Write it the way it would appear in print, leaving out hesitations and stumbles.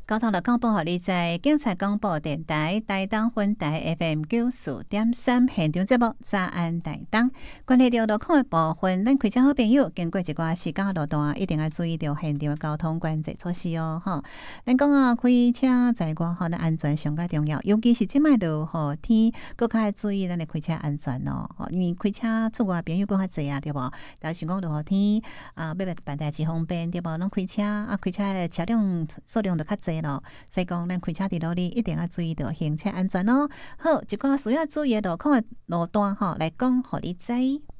交通的广播，互你在警察广播电台台东分台 FM 94.3现场节目早安台东。关系到路况的部分，咱开车好朋友经过一寡时间路段，一定要注意到现场的交通管制措施哦。吼，咱讲啊，开车在外吼，咱安全上较重要，尤其是即摆落雨天，更较要注意咱的开车安全哦。因为开车出外朋友更较济啊，对无？但是讲落雨天啊，要办代志方便，对无？咱开车啊，开车的车辆数量就较济。所以讲，咱开车伫路里一定要注意到行车安全哦。好，一个需要注意的路况的路段吼，来讲，互你知。